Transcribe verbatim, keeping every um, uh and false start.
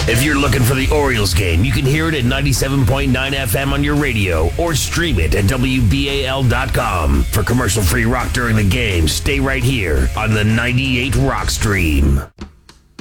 If you're looking for the Orioles game, you can hear it at ninety-seven point nine F M on your radio or stream it at W B A L dot com. For commercial-free rock during the game, stay right here on the ninety-eight Rock Stream.